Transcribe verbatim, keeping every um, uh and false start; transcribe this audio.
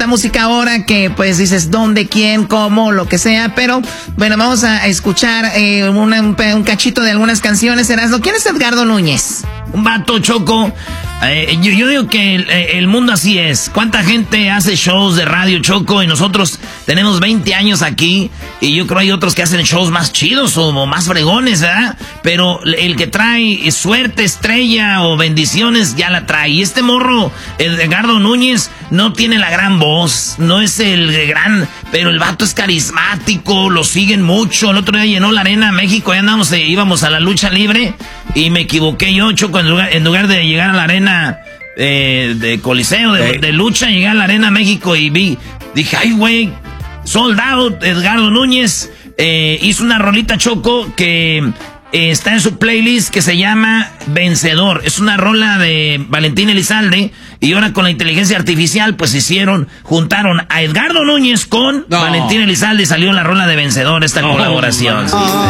esta música ahora que pues dices dónde, quién, cómo, lo que sea, pero bueno, vamos a escuchar eh, una, un, un cachito de algunas canciones. Erasmo, ¿quién es Edgardo Núñez? Un vato, Choco. Eh, yo, yo digo que el, el mundo así es. ¿Cuánta gente hace shows de radio, Choco? Y nosotros tenemos veinte años aquí. Y yo creo hay otros que hacen shows más chidos o más fregones, ¿verdad? Pero el que trae suerte, estrella o bendiciones ya la trae. Y este morro, Edgardo Núñez, no tiene la gran voz. No es el gran... Pero el vato es carismático, lo siguen mucho. El otro día llenó la Arena México. Ya andamos, eh, íbamos a la lucha libre. Y me equivoqué yo, Choco, en lugar, en lugar de llegar a la arena eh, de Coliseo, de, de lucha, llegué a la Arena México y vi, dije, ay, güey, sold out. Edgardo Núñez eh, hizo una rolita, Choco, que eh, está en su playlist que se llama Vencedor. Es una rola de Valentín Elizalde. Y ahora con la inteligencia artificial, pues hicieron, juntaron a Edgardo Núñez con no. Valentín Elizalde y salió la rola de Vencedor, esta no, colaboración. Sí.